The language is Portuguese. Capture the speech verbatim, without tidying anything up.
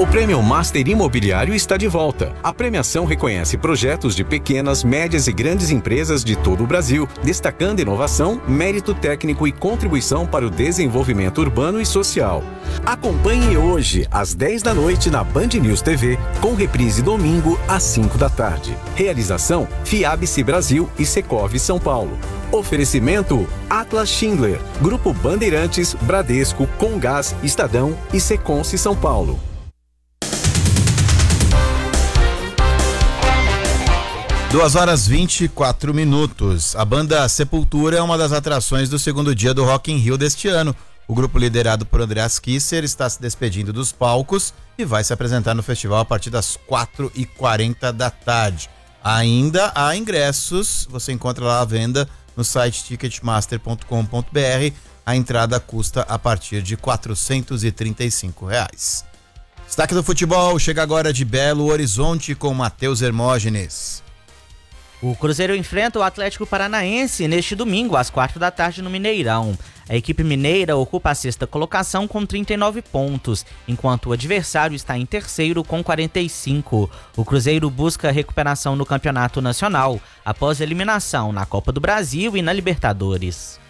O Prêmio Master Imobiliário está de volta. A premiação reconhece projetos de pequenas, médias e grandes empresas de todo o Brasil, destacando inovação, mérito técnico e contribuição para o desenvolvimento urbano e social. Acompanhe hoje, às dez da noite, na Band News T V, com reprise domingo, às cinco da tarde. Realização: Fiabice Brasil e Secov São Paulo. Oferecimento: Atlas Schindler, Grupo Bandeirantes, Bradesco, Comgás, Estadão e Seconce São Paulo. duas horas e vinte e quatro minutos. A banda Sepultura é uma das atrações do segundo dia do Rock in Rio deste ano. O grupo, liderado por Andreas Kisser, está se despedindo dos palcos e vai se apresentar no festival a partir das quatro e quarenta da tarde. Ainda há ingressos, você encontra lá à venda no site ticketmaster ponto com ponto b r. A entrada custa a partir de quatrocentos e trinta e cinco reais. Destaque do futebol chega agora de Belo Horizonte com Matheus Hermógenes. O Cruzeiro enfrenta o Atlético Paranaense neste domingo, às quatro da tarde, no Mineirão. A equipe mineira ocupa a sexta colocação com trinta e nove pontos, enquanto o adversário está em terceiro com quarenta e cinco. O Cruzeiro busca recuperação no Campeonato Nacional, após eliminação na Copa do Brasil e na Libertadores.